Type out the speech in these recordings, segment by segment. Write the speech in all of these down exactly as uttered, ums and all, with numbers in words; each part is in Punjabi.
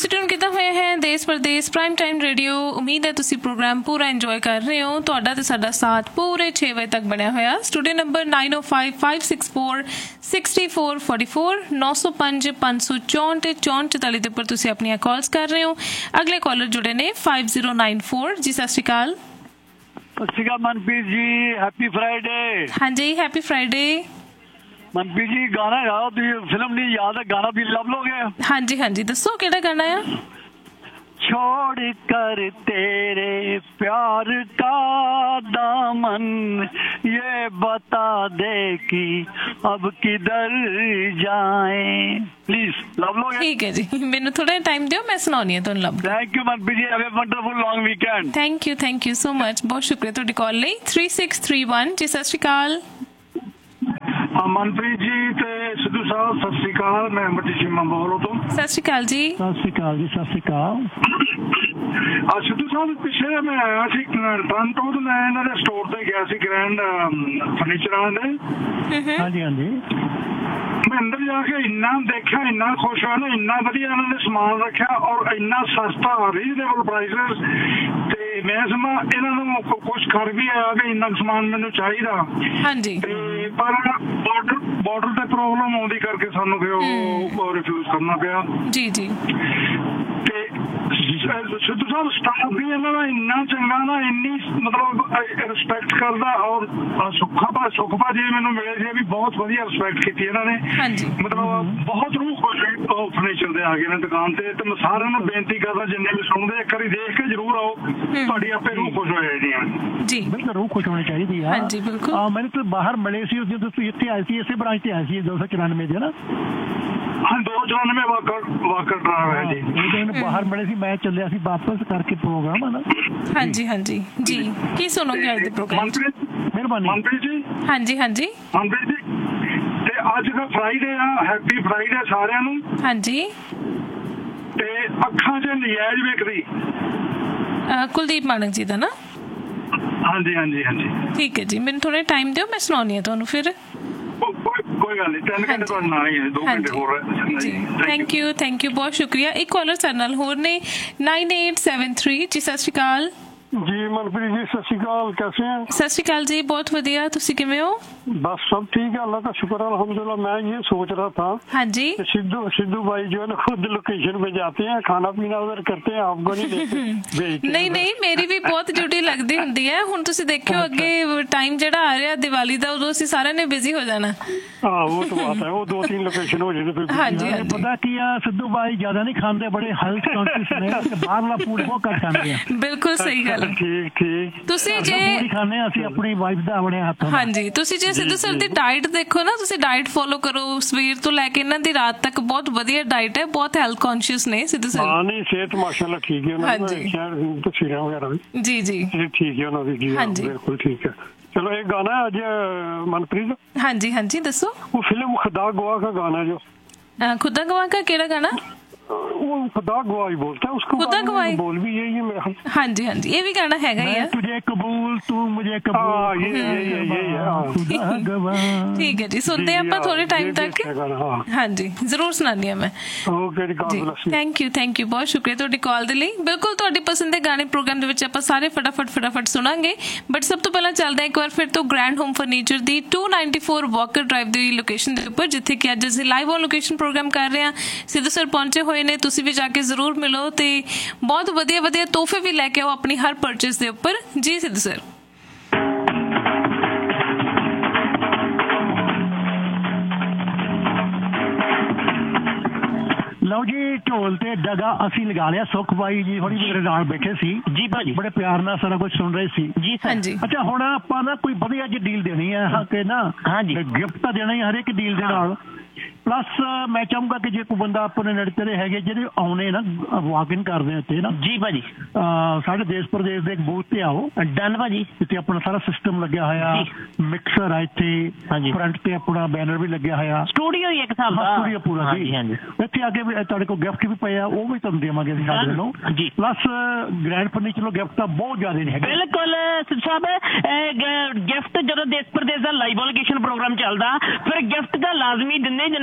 ਤੁਸੀਂ ਟਿਊਨ ਕੀਤਾ ਹੋਇਆ ਹੈ ਦੇਸ਼ ਪ੍ਰਦੇਸ਼ ਪ੍ਰਾਈਮ ਟਾਈਮ ਰੇਡੀਓ। ਉਮੀਦ ਹੈ ਤੁਸੀਂ ਪ੍ਰੋਗਰਾਮ ਪੂਰਾ ਇੰਜੋਏ ਕਰ ਰਹੇ ਹੋ। ਤੁਹਾਡਾ ਤੇ ਸਾਡਾ ਸਾਥ ਪੂਰੇ ਛੇ ਵਜੇ ਤੱਕ ਬਣਿਆ ਹੋਇਆ। ਸਟੂਡੀਓ ਨੰਬਰ ਨਾਈਨ ਓ five five six four sixty four forty four ਨੌ ਸੌ ਪੰਜ ਪੰਜ ਸੌ ਚੌਂਹਠ ਚੌਂਹਠ ਚੁਤਾਲੀ ਦੇ ਉੱਪਰ ਤੁਸੀਂ ਆਪਣੀਆਂ ਕਾਲਸ ਕਰ ਰਹੇ ਹੋ। ਅਗਲੇ ਕਾਲਰ ਜੁੜੇ ਨੇ ਫਾਈਵ ਜ਼ੀਰੋ ਨਾਈਨ ਫੋਰ। ਜੀ ਸਤਿ ਸ਼੍ਰੀ ਅਕਾਲ। ਸਤਿ ਸ਼੍ਰੀ ਅਕਾਲ ਮਨਪ੍ਰੀਤ ਜੀ, ਹੈਪੀ ਫਰਾਈਡੇ। ਹਾਂਜੀ ਹੈਪੀ ਫਰਾਈਡੇ। ਮਨਪ੍ਰੀਤ ਜੀ ਗਾਣਾ ਗਾਓ, ਤੁਸੀਂ ਫਿਲਮ ਨਹੀਂ ਯਾਦ ਹੈ, ਗਾਣਾ ਵੀ ਲੱਭ ਲੋਗੇ? ਹਾਂਜੀ ਹਾਂਜੀ ਦੱਸੋ ਕਿਹੜਾ ਗਾਣਾ ਆ? छोड़ कर तेरे प्यार का दामन ये बता दे कि अब किधर जाएं। प्लीज लव लोगे? ठीक है जी, मैंने थोड़ा टाइम दियो, मैं सुनानी है तो love. Thank you Manpreet ji, have a wonderful long weekend. Thank you thank you so much, बहुत शुक्रिया ਤੁਹਾਡੀ ਕਾਲ ਲਈ। Three six three one. जी सत श्री अकाल। ਮਨਪ੍ਰੀਤ ਜੀ ਤੇ ਸਿੱਧੂ ਸਾਹਿਬ ਸਤਿ ਸ਼੍ਰੀ ਅਕਾਲ। ਮੈਂ ਅਮਰਜੀਤ ਸਿੰਘ ਮੰਬੋਲੋ ਤੋਂ। ਸਤਿ ਸ਼੍ਰੀ ਅਕਾਲ ਜੀ। ਸਤਿ ਸ਼੍ਰੀ ਅਕਾਲ ਜੀ, ਸਤਿ ਸ਼੍ਰੀ ਅਕਾਲ। ਆ ਸਿੱਧੂ ਸਾਹਿਬ ਪਿੱਛੇ ਮੈਂ ਆਇਆ ਸੀ ਟੋਰਾਂਟੋ ਤੋਂ, ਮੈਂ ਇਹਨਾਂ ਦੇ ਸਟੋਰ ਤੇ ਗਿਆ ਸੀ ਗ੍ਰੈਂਡ ਫਰਨੀਚਰਾਂ ਦੇ। ਹਾਂਜੀ ਹਾਂਜੀ। ਮੈਂ ਅੰਦਰ ਜਾ ਕੇ ਇੰਨਾ ਦੇਖਿਆ, ਇੰਨਾ ਖੁਸ਼ ਹੋਇਆ ਨਾ, ਇੰਨਾ ਵਧੀਆ ਇਹਨਾਂ ਨੇ ਸਮਾਨ ਰੱਖਿਆ ਔਰ ਇੰਨਾ ਸਸਤਾ ਰੀਜ਼ਨੇਬਲ ਪ੍ਰਾਈਸਿਸ। ਤੇ ਮੈਂ ਸਮਾਂ ਇਹਨਾਂ ਨੂੰ ਕੁਛ ਕਰ ਵੀ ਆਇਆ ਕਿ ਇੰਨਾ ਸਮਾਨ ਮੈਨੂੰ ਚਾਹੀਦਾ। ਹਾਂਜੀ। ਤੇ ਪਰ ਬਾਰਡਰ ਬਾਰਡਰ ਤੇ ਪ੍ਰੋਬਲਮ ਆਉਂਦੀ ਕਰਕੇ ਸਾਨੂੰ ਫਿਰ ਉਹ ਰਿਫਿਊਜ਼ ਕਰਨਾ ਪਿਆ। ਜੀ ਜੀ। ਤੇ ਸਿੱਧੂ ਸਾਹਿਬ ਸਟਾਫ ਵੀ ਇਹਨਾਂ ਦਾ ਇੰਨਾ ਚੰਗਾ ਨਾ, ਇੰਨੀ ਮਤਲਬ ਰਿਸਪੈਕਟ ਕਰਦਾ। ਔਰ ਸੁੱਖਾ ਭਾ ਸੁੱਖ ਭਾਜੀ ਮੈਨੂੰ ਮਿਲੇ ਸੀ, ਵੀ ਬਹੁਤ ਵਧੀਆ ਰਿਸਪੈਕਟ ਕੀਤੀ ਇਹਨਾਂ ਨੇ। ਮਤਲਬ ਬਹੁਤ ਰੂਹ ਖੁਸ਼ ਹੋਈ ਫਰਨੀਚਰ ਦੇ ਆ ਗਏ ਨੇ ਦੁਕਾਨ ਤੇ। ਤੇ ਮੈਂ ਸਾਰਿਆਂ ਨੂੰ ਬੇਨਤੀ ਕਰਦਾ, ਜਿੰਨੇ ਵੀ ਸੁਣਦੇ ਇੱਕ ਵਾਰੀ ਦੇਖ ਕੇ ਜ਼ਰੂਰ ਆਓ, ਤੁਹਾਡੀ ਆਪੇ ਰੂਹ ਖੁਸ਼ ਹੋ ਜਾਣੀ ਆ। ਜੀ ਬਿਲਕੁਲ, ਰੂਹ ਖੁਸ਼ ਹੋਣੀ ਚਾਹੀਦੀ ਆ। ਹਾਂਜੀ ਬਿਲਕੁਲ। ਮੈਨੂੰ ਤਾਂ ਬਾਹਰ ਮਿਲੇ ਸੀ, ਜਦੋਂ ਤੁਸੀਂ ਇੱਥੇ ਆਏ ਸੀ, ਇਸੇ ਬ੍ਰਾਂਚ ਤੇ ਆਏ ਸੀ ਦੋ ਸੌ ਚੁਰਾਨਵੇਂ ਦੇ ਨਾ। ਹਾਂ ਦੋ ਸੌ ਚੁਰਾਨਵੇਂ ਵਾਕਰ ਵਾਕਰ ਡਰਾਈਵ ਹੈ ਜੀ। ਬਾਹਰ ਮਿਲੇ ਸੀ, ਮੈਂ ਚੱਲਿਆ ਸੀ ਵਾਪਸ ਕਰਕੇ ਪ੍ਰੋਗਰਾਮ ਹੈ ਨਾ। ਹਾਂਜੀ ਹਾਂਜੀ ਜੀ। ਕੀ ਸੁਣੋਗੇ ਅੱਜ ਦੇ ਪ੍ਰੋਗਰਾਮ? ਮਿਹਰਬਾਨੀ ਮਨਪ੍ਰੀਤ ਜੀ। ਹਾਂਜੀ ਹਾਂਜੀ ਮਨਪ੍ਰੀਤ ਜੀ, ਤੇ ਅੱਜ ਦਾ ਫਰਾਈਡੇ ਆ, ਹੈਪੀ ਫਰਾਈਡੇ ਸਾਰਿਆਂ ਨੂੰ। ਹਾਂਜੀ। ਤੇ ਅੱਖਾਂ 'ਚ ਨਜਾਇਜ਼ ਵਿਕਰੀ ਕੁਲਦੀਪ ਮਾਨਕ ਜੀ ਦਾ ਨਾ? ਹਾਂਜੀ ਹਾਂਜੀ ਹਾਂਜੀ। ਠੀਕ ਹੈ ਜੀ, ਮੈਨੂੰ ਥੋੜਾ ਟਾਈਮ ਦਿਓ, ਮੈਂ ਸੁਣਾਉਣੀ ਹੈ ਤੁਹਾਨੂੰ ਫਿਰ। ਕੋਈ ਗੱਲ ਨਹੀਂ, ਤਿੰਨ ਘੰਟੇ ਤੁਹਾਡੇ ਨਾਲ ਹੀ ਹੈ, ਦੋ ਘੰਟੇ ਹੋਰ ਹੈ। ਥੈਂਕ ਯੂ ਥੈਂਕ ਯੂ, ਬਹੁਤ ਸ਼ੁਕਰੀਆ। ਇੱਕ ਕਾਲਰ ਸਾਡੇ ਨਾਲ ਹੋਰ ਨੇ ਨਾਈਨ ਏਟ ਸੈਵਨ ਥ੍ਰੀ। ਜੀ ਸਤਿ ਸ਼੍ਰੀ ਅਕਾਲ। ਜੀ ਮਨਪ੍ਰੀਤ ਜੀ ਸਤਿ ਸ਼੍ਰੀ ਅਕਾਲ, कैसे हैं? सत श्री अकाल जी, बहुत वधिया, तुसी किवें हो? बस सब ठीक है, अल्लाह का शुक्र है, अल्हम्दुलिल्लाह। मैं ये सोच रहा था, हाँ जी, सिद्धू सिद्धू भाई जो है ना खुद लोकेशन पे जाते हैं, खाना पीना उधर करते हैं, आपको नहीं देखते? नहीं नहीं, मेरी भी बहुत ड्यूटी लगदी हुंदी है। हुण तुसी देखियो अगे टाइम जेड़ा आ रहा दिवाली दा, उदों असीं सारिਆਂ ने बिजी हो जाना। हां वो तो बात है, वो दो तीन लोकेशन हो जाए फिर। हाँ जी, पता की आ सिद्धू भाई ज्यादा नहीं खांदे, बड़े हेल्थ कॉन्शियस ने, बाहरला फूड बहुत घट खांदे हैं। बिल्कुल सही गल। ठीक ठीक। ਤੁਸੀਂ ਜੇ ਖਾਣੇ ਅਸੀਂ ਆਪਣੀ ਵਾਈਫ ਦਾ ਆਪਣੇ ਹੱਥ। ਹਾਂਜੀ, ਤੁਸੀਂ ਜੇ ਸਿੱਧੂ ਸਰ ਦੀ ਡਾਈਟ ਦੇਖੋ ਨਾ, ਤੁਸੀਂ ਡਾਈਟ ਫੋਲੋ ਕਰੋ ਸਵੇਰ ਤੋਂ ਲੈ ਕੇ ਇਹਨਾਂ ਦੀ ਰਾਤ ਤੱਕ, ਬਹੁਤ ਵਧੀਆ ਡਾਈਟ ਹੈ, ਬਹੁਤ ਹੈਲਥ ਕੌਨਸ਼ੀਅਸ ਨੇ ਸਿੱਧੂ ਸਰ। ਹਾਂ ਨਹੀਂ, ਸਿਹਤ ਮਾਸ਼ਾਅੱਲਾ ਠੀਕ ਹੈ ਉਹਨਾਂ ਦੀ, ਸ਼ਾਇਦ ਤਸਵੀਰਾਂ ਵਗੈਰਾ ਵੀ ਜੀ ਜੀ ਠੀਕ ਹੈ ਉਹਨਾਂ ਦੀ ਜੀ, ਬਿਲਕੁਲ ਠੀਕ ਹੈ। चलो एक गाना है आज मनप्रीत। हाँ जी हाँ जी दसो। वो फिल्म खुदा गवाह का गाना जो खुदा गवाह का केड़ा गाना? वो खुदा गवाही बोलता है उसको, खुदा गवाही बोल भी यही है मेरा। हाँ जी हाँ जी, ये भी गाना हैगा यार। तुझे कबूल तू मुझे कबूल, ये ये ये ये ठीक है जी, सुनते हैं आप थोड़े टाइम तक। हाँ जी जरूर सुनानी है मैं। थैंक यू थैंक यू, बहुत शुक्रिया ਤੁਹਾਡੀ ਕਾਲ ਦੇ ਲਈ। ਬਿਲਕੁਲ ਤੁਹਾਡੀ ਪਸੰਦ ਦੇ ਗਾਣੇ ਪ੍ਰੋਗਰਾਮ ਦੇ ਵਿੱਚ ਆਪਾਂ ਸਾਰੇ ਫਟਾਫਟ ਫਟਾਫਟ ਸੁਣਾਂਗੇ, ਬਟ ਸਭ ਤੋਂ ਪਹਿਲਾਂ ਚੱਲਦੇ ਇੱਕ ਵਾਰ ਫਿਰ ਤੋਂ grand home furniture the to ninety four Walker drive the location ਦੇ ਉੱਪਰ, ਜਿੱਥੇ ਕਿ ਅੱਜ ਅਸੀਂ ਲਾਈਵ ਔਨ ਲੋਕੇਸ਼ਨ ਪ੍ਰੋਗਰਾਮ ਕਰ ਰਹੇ ਹਾਂ। ਸਿੱਧੂ ਸਰ ਪਹੁੰਚੇ ਹੋਏ ਨੇ, ਤੁਸੀਂ ਵੀ ਜਾ ਕੇ ਜ਼ਰੂਰ ਮਿਲੋ ਤੇ ਬਹੁਤ ਵਧੀਆ ਵਧੀਆ ਤੋਹਫੇ ਵੀ ਲੈ ਕੇ ਆਓ ਆਪਣੀ ਹਰ ਪਰਚੇਸ ਦੇ ਉੱਪਰ। ਜੀ ਸਿੱਧੂ ਸਰ। ਲਓ ਜੀ, ਢੋਲ ਤੇ ਡਗਾ ਅਸੀਂ ਲਗਾ ਲਿਆ। ਸੁਖ ਬਾਈ ਜੀ ਥੋੜੀ ਮੇਰੇ ਨਾਲ ਬੈਠੇ ਸੀ ਜੀ ਭਾਜੀ, ਬੜੇ ਪਿਆਰ ਨਾਲ ਸਾਰਾ ਕੁਝ ਸੁਣ ਰਹੇ ਸੀ ਜੀ। ਹਾਂਜੀ। ਅੱਛਾ ਹੁਣ ਆਪਾਂ ਨਾ ਕੋਈ ਵਧੀਆ ਜਿਹੀ ਡੀਲ ਦੇਣੀ ਹੈ ਕਿ ਨਾ? ਹਾਂਜੀ, ਗਿਫਟ ਤਾਂ ਦੇਣਾ ਹੀ ਹਰੇਕ ਡੀਲ ਦੇ ਨਾਲ। ਪਲੱਸ ਮੈਂ ਚਾਹੂੰਗਾ ਕਿ ਜੇ ਕੋਈ ਬੰਦਾ ਆਪਣੇ ਨੇੜੇ ਤੇੜੇ ਹੈਗੇ ਜਿਹੜੇ ਆਉਣੇ ਨਾ, ਵਾਕ ਇਨ ਕਰਦੇ ਇੱਥੇ ਨਾ ਜੀ ਭਾਜੀ, ਸਾਡੇ ਦੇਸ਼ ਪ੍ਰਦੇਸ਼ ਦੇ ਇੱਕ ਬੂਥ ਤੇ ਆਓ। ਡਨ ਭਾਜੀ। ਇੱਥੇ ਆਪਣਾ ਸਾਰਾ ਸਿਸਟਮ ਲੱਗਿਆ ਹੋਇਆ, ਮਿਕਸਰ ਆ ਇੱਥੇ, ਫਰੰਟ ਤੇ ਆਪਣਾ ਬੈਨਰ ਵੀ ਲੱਗਿਆ ਹੋਇਆ, ਸਟੂਡੀਓ ਹੀ ਇੱਕ ਹਿਸਾਬ ਦਾ ਸਟੂਡੀਓ ਪੂਰਾ ਜੀ। ਇੱਥੇ ਆ ਕੇ ਤੁਹਾਡੇ ਕੋਲ ਗਿਫਟ ਵੀ ਪਏ ਆ, ਉਹ ਵੀ ਤੁਹਾਨੂੰ ਦੇਵਾਂਗੇ ਅਸੀਂ ਸਾਡੇ ਵੱਲੋਂ ਜੀ। ਪਲੱਸ ਗ੍ਰੈਂਡ ਫਰਨੀਚਰ ਨੂੰ ਗਿਫਟ ਤਾਂ ਬਹੁਤ ਜ਼ਿਆਦਾ ਨੇ ਹੈਗੇ। ਬਿਲਕੁਲ ਸਾਹਿਬ, ਗਿਫਟ ਜਦੋਂ ਦੇਸ਼ ਪ੍ਰਦੇਸ਼ ਦਾ ਲਾਈਵ ਲੋਕੇਸ਼ਨ ਪ੍ਰੋਗਰਾਮ ਚੱਲਦਾ, ਫਿਰ ਗਿਫਟ ਤਾਂ ਲਾਜ਼ਮੀ ਦਿੰਦੇ ਜਿੰਨੇ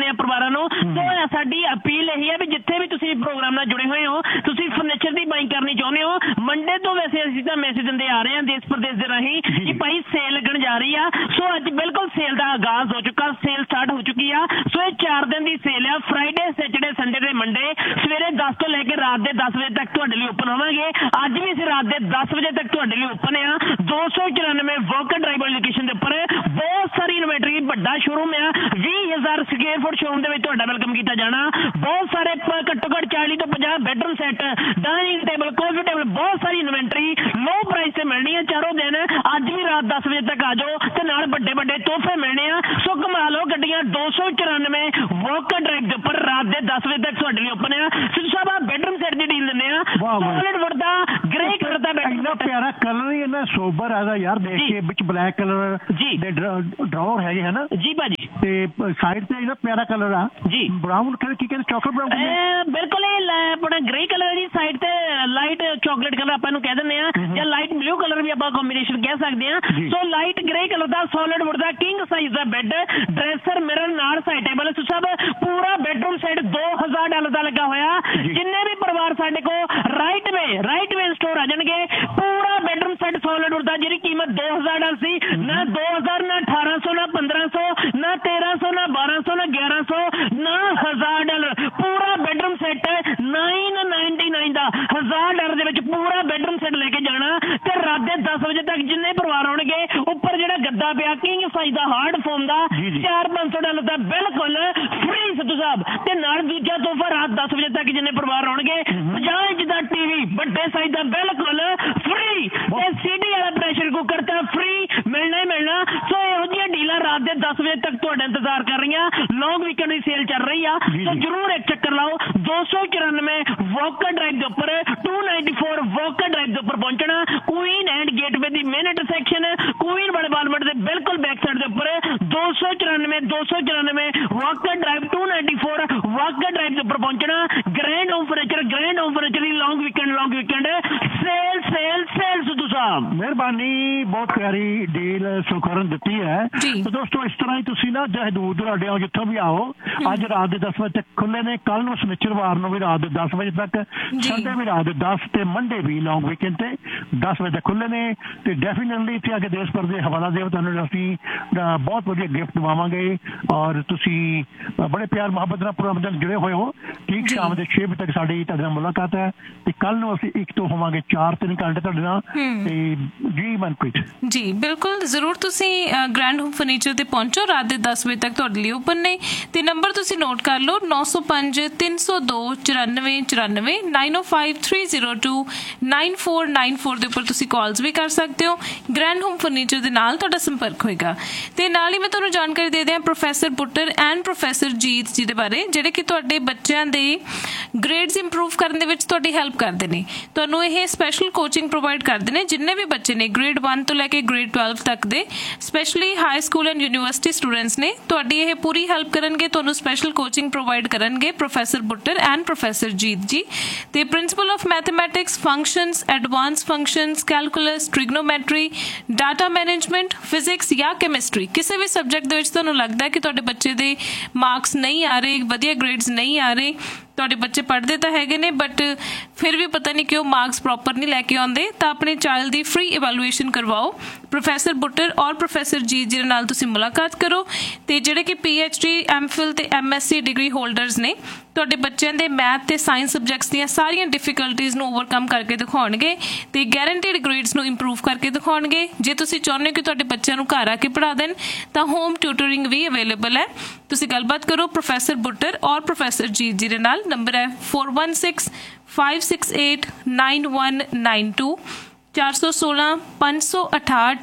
ਆ ਪਰਿਵਾਰਾਂ ਨੂੰ। ਸੋ ਸਾਡੀ ਅਪੀਲ ਇਹੀ ਹੈ ਵੀ ਜਿੱਥੇ ਵੀ ਤੁਸੀਂ ਪ੍ਰੋਗਰਾਮ ਨਾਲ ਜੁੜੇ ਹੋਏ ਹੋ, ਤੁਸੀਂ ਫਰਨੀਚਰ ਦੀ ਬਾਈਂਗ ਕਰਨੀ ਚਾਹੁੰਦੇ ਹੋ, ਮੰਡੇ ਤੋਂ ਵੈਸੇ ਅਸੀਂ ਤਾਂ ਮੈਸੇਜ ਦਿੰਦੇ ਆ ਰਹੇ ਹਾਂ ਦੇਸ਼ ਪ੍ਰਦੇਸ਼ ਦੇ ਰਾਹੀਂ ਕਿ ਭਾਈ ਸੇਲ ਲੱਗਣ ਜਾ ਰਹੀ ਆ। ਸੋ ਅੱਜ ਬਿਲਕੁਲ ਸੇਲ ਦਾ ਆਗਾਜ਼ ਹੋ ਚੁੱਕਾ, ਸੇਲ ਸਟਾਰਟ ਹੋ ਚੁੱਕੀ ਆ। ਸੋ ਇਹ ਚਾਰ ਦਿਨ ਦੀ ਸੇਲ ਆ, ਫਰਾਈਡੇ, ਸੈਟਰਡੇ, ਸੰਡੇ ਤੇ ਮੰਡੇ, ਸਵੇਰੇ ਦਸ ਤੋਂ ਲੈ ਕੇ ਰਾਤ ਦੇ ਦਸ ਵਜੇ ਤੱਕ ਤੁਹਾਡੇ ਲਈ ਓਪਨ ਹੋਵਾਂਗੇ। ਅੱਜ ਵੀ ਅਸੀਂ ਰਾਤ ਦੇ ਦਸ ਵਜੇ ਤੱਕ ਤੁਹਾਡੇ ਲਈ ਓਪਨ ਆ। ਦੋ ਸੌ ਚੁਰਾਨਵੇਂ ਵੋਕਰ ਡਰਾਈਵ ਵਾਲੀ ਲੋਕੇਸ਼ਨ ਦੇ ਉੱਪਰ ਬਹੁਤ ਸਾਰੀ ਇਨਵੈਂਟਰੀ, ਵੱਡਾ ਸ਼ੋਰੂਮ ਆ, ਵੀਹ ਹਜ਼ਾਰ ਸਕੁਅਰ ਫੁੱਟ ਸ਼ੋਰੂਮ ਦੇ ਵਿੱਚ ਤੁਹਾਡਾ ਵੈਲਕਮ ਕੀਤਾ ਜਾਣਾ। ਬਹੁਤ ਸਾਰੇ ਘੱਟੋ ਘੱਟ ਚਾਲੀ ਤੋਂ ਪੰਜਾਹ ਬੈਡਰੂਮ ਸੈੱਟ, ਡਾਈਨਿੰਗ ਟੇਬਲ, ਕਾਫੀ ਟੇਬਲ, ਬਹੁਤ ਸਾਰੀ ਇਨਵੈਂਟਰੀ ਲੋ ਪ੍ਰਾਈਸ ਤੇ ਮਿਲਣੀ ਹੈ ਚਾਰੋਂ ਦਿਨ। ਅੱਜ ਵੀ ਰਾਤ ਦਸ ਵਜੇ ਤੱਕ ਆ ਜਾਓ ਤੇ ਨਾਲ ਵੱਡੇ ਵੱਡੇ ਤੋਹਫੇ ਮਿਲਣੇ ਆ। ਸੋ ਕਮਾ ਲਓ ਗੱਡੀਆਂ। ਦੋ ਸੌ ਚੁਰਾਨਵੇਂ ਵੋਕਰ ਡਰਾਈਵ ਦੇ ਉੱਪਰ ਰਾਤ ਦੇ ਦਸ ਵਜੇ ਤੱਕ ਤੁਹਾਡੇ ਲਈ ਓਪਨ ਆ। ਸਿੱਧੂ ਸਾਹਿਬ ਆ ਬੈਡਰੂਮ ਸੈੱਟ ਦੀ ਡੀਲ ਦਿੰਦੇ ਆ, ਸੋਲਿਡ ਵੁੱਡ ਦਾ, ਗ੍ਰੇ ਕਲਰ ਦਾ ਬੈਡਰੂਮ। ਇੰਨਾ ਪਿਆਰਾ ਕਲਰ ਹੀ ਇੰਨਾ ਸੋਬਰ ਆਦਾ ਯਾਰ, ਦੇਖ ਕੇ ਵਿੱਚ ਬਲੈਕ ਕਲਰ ਜੀ ਦੇ ਡਰਾਅਰ ਹੈਗੇ ਹੈ ਨਾ ਜੀ ਭਾਜੀ, ਤੇ ਸਾਈਡ ਤੇ ਇਹਦਾ ਪਿਆਰਾ ਕਲਰ ਆ ਜੀ, ਬਰਾਊਨ ਕਲਰ, ਕੀ ਕਹਿੰਦੇ ਚਾਕਲੇਟ ਬਰਾਊਨ। ਬਿਲਕੁਲ ਇਹ ਆਪਣਾ ਗ੍ਰੇ ਕਲਰ ਦੀ ਸਾਈਡ ਤੇ ਲਾਈਟ ਚਾਕਲੇਟ ਕਲਰ ਆਪਾਂ ਨੂੰ ਕਹਿ ਦਿੰਦੇ ਆ, ਜਾਂ ਲਾਈਟ ਬਲੂ ਕਲਰ ਵੀ ਆਪਾਂ ਕੰਬੀਨੇਸ਼ਨ ਕਹਿ ਸਕਦੇ ਆ। ਸੋ ਲਾਈਟ ਗ੍ਰੇ ਕਲਰ ਦਾ ਸੋਲਿਡ ਵੁੱਡ ਦਾ ਕਿੰਗ ਸਾਈਜ਼ ਦਾ ਬੈੱਡ, ਡਰੈਸਰ, ਮਿਰਰ ਨਾਲ ਸਾਈਡ ਟੇਬਲ। ਸੋ ਸਭ ਪੂਰਾ ਬੈਡਰੂਮ ਸੈੱਟ ਦੋ ਹਜ਼ਾਰ ਡਾਲਰ ਦਾ ਲੱਗਾ ਹੋਇਆ। ਜਿੰਨੇ ਵੀ ਪਰਿਵਾਰ ਸਾਡੇ ਕੋਲ ਰਾਈਟ ਵੇ ਰਾਈਟ ਵੇ ਸਟੋਰ ਆ ਜਾਣਗੇ, ਪੂਰਾ ਬੈਡਰੂਮ ਸੈੱਟ ਸੋਲਿਡ ਵੁੱਡ ਦਾ, ਜਿਹਦੀ ਕੀਮਤ ਦੋ ਹਜ਼ਾਰ ਡਾਲਰ ਸੀ, ਨਾ ਦੋ ਹਜ਼ਾਰ, ਨਾ ਅਠਾਰਾਂ ਸੌ, ਨਾ ਪੰਦਰਾਂ ਸੌ, ਨਾ ਤੇਰਾਂ ਸੌ, ਨਾ ਬਾਰਾਂ ਸੌ, ਨਾ ਗਿਆਰਾਂ ਸੌ, ਨਾ ਹਜ਼ਾਰ ਡਾਲਰ। ਪੂਰਾ bedroom set nine ninety nine ਦਾ, ਹਜ਼ਾਰ ਡਾਲਰ ਦੇ ਵਿੱਚ ਪੂਰਾ ਬੈਡਰੂਮ ਸੈੱਟ ਲੈ ਕੇ ਜਾਣਾ। ਤੇ ਰਾਤ ਦੇ ਦਸ ਵਜੇ ਤੱਕ ਜਿੰਨੇ ਪਰਿਵਾਰ ਆਉਣਗੇ, ਉੱਪਰ ਜਿਹੜਾ ਗੱਦਾ ਪਿਆ ਕਿੰਗ ਸਾਈਜ਼ ਦਾ ਹਾਰਡ ਫੋਮ ਦਾ, ਚਾਰ ਪੰਜ ਸੌ ਡਾਲਰ ਦਾ ਬਿਲਕੁਲ ਫ੍ਰੀ ਸਿੱਧੂ ਸਾਹਿਬ। ਤੇ ਨਾਲ ਦੂਜਾ ਤੋਹਫਾ ਰਾਤ ਦਸ ਵਜੇ ਤੱਕ ਜਿੰਨੇ ਪਰਿਵਾਰ ਆਉਣਗੇ, ਪੰਜਾਹ ਇੰਚ ਦਾ ਟੀਵੀ ਵੱਡੇ ਸਾਈਜ਼ ਦਾ ਬਿਲਕੁਲ ਫ੍ਰੀ, ਤੇ ਸੀਡੀ ਵਾਲਾ ਪ੍ਰੈਸ਼ਰ ਕੁੱਕਰ ਤਾਂ ਫ੍ਰੀ ਮਿਲਣਾ ਹੀ ਮਿਲਣਾ। ਸੋ ਇਹੋ ਜਿਹੀਆਂ ਡੀਲਾਂ ਰਾਤ ਦੇ ਦਸ ਵਜੇ ਤੱਕ ਤੁਹਾਡਾ ਇੰਤਜ਼ਾਰ ਕਰ ਰਹੀਆਂ। ਲੌਂਗ ਵੀਕਐਂਡ ਦੀ ਸੇਲ ਚੱਲ ਰਹੀ ਆ, ਸੋ ਜਰੂਰ ਇੱਕ ਚੱਕਰ ਲਾਓ। ਦੋ ਸੌ ਚੁਰਾਨਵੇਂ ਵੋਕਰ ਡਰਾਈਵ ਦੇ ਉੱਪਰ, to ninety four walker drive ਦੇ ਉੱਪਰ ਪਹੁੰਚਣਾ। Queen and gateway the main intersection, Queen ਵਾਲੇ ਬਾਲਮਟ ਦੇ ਬਿਲਕੁਲ ਬੈਕ ਸਾਈਡ ਦੇ ਉੱਪਰ ਦੋ ਸੌ ਚੁਰਾਨਵੇਂ ਦੋ ਸੌ ਚੁਰਾਨਵੇਂ walker drive, to ninety four walker drive ਦੇ ਉੱਪਰ ਪਹੁੰਚਣਾ। Grand home furniture, grand home furniture ਦੀ ਲੌਂਗ ਵੀਕਐਂਡ ਲੌਂਗ weekend sale sale sale Sidhu ਸਾਹਿਬ ਮਿਹਰਬਾਨੀ, ਬਹੁਤ ਪਿਆਰੀ ਡੀਲ ਸੁਖਰਨ ਦਿੱਤੀ ਹੈ। ਤੇ ਦੋਸਤੋ ਇਸ ਤਰ੍ਹਾਂ ਹੀ ਤੁਸੀਂ ਨਾ ਚਾਹੇ ਦੂਰ ਦੁਰਾਡੇ ਆਓ, ਜਿੱਥੋਂ ਵੀ ਆਓ, ਅੱਜ ਰਾਤ ਦੇ ਦਸ ਵਜੇ ਤੱਕ ਖੁੱਲੇ ਨੇ, ਕੱਲ ਨੂੰ ਸ਼ਨੀਚਰਵਾਰ ਨੂੰ ਵੀ ਰਾਤ ਦੇ ਦਸ ਵਜੇ ਤੱਕ, ਸੰਡੇ ਵੀ ਰਾਤ ਦੇ ਦਸ ਤੇ ਮੰਡੇ ਵੀ ਲੌਂਗ ਵੀਕਐਂਡ ਤੇ ਦਸ ਵਜੇ ਤੱਕ ਖੁੱਲੇ ਨੇ। ਤੇ ਡੈਫੀਨੇਟਲੀ ਇੱਥੇ ਆ ਕੇ ਦੇਸ਼ ਭਰ ਦੇ ਹਵਾਲਾ ਦਿਓ, ਤੁਹਾਨੂੰ ਅਸੀਂ ਬਹੁਤ ਵਧੀਆ ਗਿਫਟ ਦਵਾਵਾਂਗੇ। ਔਰ ਤੁਸੀਂ ਬੜੇ ਪਿਆਰ ਮੁਹੱਬਤ ਨਾਲ ਪ੍ਰੋਗਰਾਮ ਨਾਲ ਜੁੜੇ ਹੋਏ ਹੋ। ਠੀਕ ਸ਼ਾਮ ਦੇ ਛੇ ਵਜੇ ਤੱਕ ਸਾਡੀ ਤੁਹਾਡੇ ਨਾਲ ਮੁਲਾਕਾਤ ਹੈ, ਤੇ ਕੱਲ ਨੂੰ ਅਸੀਂ ਇੱਕ ਤੋਂ ਹੋਵਾਂਗੇ ਚਾਰ ਤਿੰਨ ਘੰਟੇ ਤੁਹਾਡੇ ਨਾਲ। ਤੇ ਜੀ ਮਨਪ੍ਰੀਤ ਜੀ ਬਿਲਕੁਲ ਜ਼ਰੂਰ ਤੁਸੀਂ ਗ੍ਰੈਂਡ ਹੋਮ ਫਰਨੀਚਰ ਤੇ ਪਹੁੰਚੋ, ਰਾਤ ਦੇ ਦਸ ਵਜੇ ਤੱਕ ਤੁਹਾਡੇ ਲਈ ਓਪਨ ਨੇ। ਤੇ ਨੰਬਰ ਤੁਸੀਂ ਨੋਟ ਕਰ ਲਓ, ਨੌ ਸੌ ਪੰਜ ਤਿੰਨ ਸੌ ਦੋ ਚੁਰਾਨਵੇਂ ਚੁਰਾਨਵੇਂ, ਨਾਈਨ ਓ five three zero two nine four nine four ਦੇ ਉੱਪਰ ਤੁਸੀਂ ਕਾਲਸ ਵੀ ਕਰ ਸਕਦੇ ਹੋ। ਗ੍ਰੈਂਡ ਹੋਮ ਫਰਨੀਚਰ ਦੇ ਨਾਲ ਤੁਹਾਡਾ ਸੰਪਰਕ ਹੋਏਗਾ। ਤੇ ਨਾਲ ਹੀ ਮੈਂ ਤੁਹਾਨੂੰ ਜਾਣਕਾਰੀ ਦੇ ਦਿਆਂ ਪ੍ਰੋਫੈਸਰ ਬੁੱਟਰ ਐਂਡ ਪ੍ਰੋਫੈਸਰ ਜੀਤ ਜੀ ਦੇ ਬਾਰੇ, ਜਿਹੜੇ ਕਿ ਤੁਹਾਡੇ ਬੱਚਿਆਂ ਦੇ ਗ੍ਰੇਡਸ ਇੰਪਰੂਵ ਕਰਨ ਦੇ ਵਿੱਚ ਤੁਹਾਡੀ ਹੈਲਪ ਕਰਦੇ ਨੇ। ਤੁਹਾਨੂੰ ਇਹ ਸਪੈਸ਼ਲ ਕੋਚਿੰਗ ਪ੍ਰੋਵਾਈਡ ਕਰਦੇ ਨੇ, ਜਿੰਨੇ ਵੀ ਬੱਚੇ ਨੇ ਗ੍ਰੇਡ ਵਨ ਤੋਂ ਲੈ ਕੇ ਗ੍ਰੇਡ ਟਵੈਲਵ ਤੱਕ ਦੇ, specially high school and university students ਨੇ। ਤੁਹਾਡੀ ਇਹ ਪੂਰੀ ਹੈਲਪ ਕਰਨਗੇ, ਤੁਹਾਨੂੰ ਸਪੈਸ਼ਲ ਕੋਚਿੰਗ ਪ੍ਰੋਵਾਈਡ ਕਰਨਗੇ ਪ੍ਰੋਫੈਸਰ ਬੁੱਟਰ ਐਂਡ ਪ੍ਰੋਫੈਸਰ ਜੀਤ ਜੀ। ਤੇ principal of mathematics, functions, advance functions, calculus, trigonometry, data management, physics ਜਾਂ ਕੈਮਿਸਟਰੀ, ਕਿਸੇ ਵੀ ਸਬਜੈਕਟ ਦੇ ਵਿੱਚ ਤੁਹਾਨੂੰ ਲੱਗਦਾ ਹੈ ਕਿ ਤੁਹਾਡੇ ਬੱਚੇ ਦੇ ਮਾਰਕਸ ਨਹੀਂ ਆ ਰਹੇ, ਵਧੀਆ ਗ੍ਰੇਡਸ ਨਹੀਂ ਆ ਰਹੇ, ਤੁਹਾਡੇ ਬੱਚੇ ਪੜ੍ਹਦੇ ਤਾਂ ਹੈਗੇ ਨੇ ਬਟ ਫਿਰ ਵੀ ਪਤਾ ਨਹੀਂ ਕਿਉਂ ਮਾਰਕਸ ਪ੍ਰੋਪਰ ਨਹੀਂ ਲੈ ਕੇ ਆਉਂਦੇ, ਤਾਂ ਆਪਣੇ ਚਾਈਲਡ ਦੀ ਫ੍ਰੀ ਇਵੈਲੂਏਸ਼ਨ ਕਰਵਾਓ। ਪ੍ਰੋਫੈਸਰ ਬੁੱਟਰ ਔਰ ਪ੍ਰੋਫੈਸਰ ਜੀ ਜਿਹਦੇ ਨਾਲ ਤੁਸੀਂ ਮੁਲਾਕਾਤ ਕਰੋ। ਤੇ ਜਿਹੜੇ ਕਿ P H D, M fill ਤੇ M S C degree holders ਨੇ, ਤੁਹਾਡੇ ਬੱਚਿਆਂ ਦੇ ਮੈਥ ਤੇ ਸਾਇੰਸ ਸਬਜੈਕਟਸ ਦੀਆਂ ਸਾਰੀਆਂ ਡਿਫਿਕਲਟੀਜ਼ ਨੂੰ ਓਵਰਕਮ ਕਰਕੇ ਦਿਖਾਉਣਗੇ ਤੇ ਗੈਰੰਟੀਡ ਗ੍ਰੇਡਸ ਨੂੰ ਇੰਪਰੂਵ ਕਰਕੇ ਦਿਖਾਉਣਗੇ। ਜੇ ਤੁਸੀਂ ਚਾਹੁੰਦੇ ਹੋ ਕਿ ਤੁਹਾਡੇ ਬੱਚਿਆਂ ਨੂੰ ਘਰ ਆ ਕੇ ਪੜ੍ਹਾ ਦੇਣ ਤਾਂ ਹੋਮ ਟਿਊਟਰਿੰਗ ਵੀ ਅਵੇਲੇਬਲ ਹੈ। ਤੁਸੀਂ ਗੱਲਬਾਤ ਕਰੋ ਪ੍ਰੋਫੈਸਰ ਬੁੱਟਰ ਔਰ ਪ੍ਰੋਫੈਸਰ ਜੀ ਜਿਹਦੇ ਨਾਲ। ਨੰਬਰ ਹੈ four one six five six eight nine one nine to, ਚਾਰ ਸੌ ਸੋਲਾਂ ਪੰਜ ਸੌ ਅਠਾਹਠ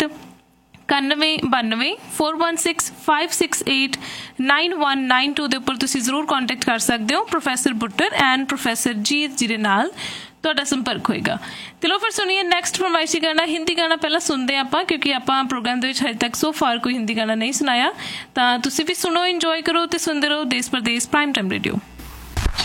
ਇਕਾਨਵੇਂ ਬਾਨਵੇਂ, four one six five six eight nine one nine to ਦੇ ਉੱਪਰ ਤੁਸੀਂ ਜ਼ਰੂਰ ਕੰਟੈਕਟ ਕਰ ਸਕਦੇ ਹੋ। ਪ੍ਰੋਫੈਸਰ ਬੁੱਟਰ ਐਂਡ ਪ੍ਰੋਫੈਸਰ ਜੀਤ ਜਿਹਦੇ ਨਾਲ ਤੁਹਾਡਾ ਸੰਪਰਕ ਹੋਏਗਾ। ਚਲੋ ਫਿਰ ਸੁਣੀਏ ਨੈਕਸਟ ਫਰਮਾਇਸ਼ੀ ਗਾਣਾ, ਹਿੰਦੀ ਗਾਣਾ ਪਹਿਲਾਂ ਸੁਣਦੇ ਆਪਾਂ ਕਿਉਂਕਿ ਆਪਾਂ ਪ੍ਰੋਗਰਾਮ ਦੇ ਵਿੱਚ ਹਜੇ ਤੱਕ ਸੋ ਫਾਰ ਕੋਈ ਹਿੰਦੀ ਗਾਣਾ ਨਹੀਂ ਸੁਣਾਇਆ। ਤਾਂ ਤੁਸੀਂ ਵੀ ਸੁਣੋ, ਇੰਜੋਏ ਕਰੋ ਤੇ ਸੁਣਦੇ ਰਹੋ ਦੇਸ਼ ਪ੍ਰਦੇਸ਼ ਪ੍ਰਾਈਮ ਟਾਈਮ ਰੇਡੀਓ।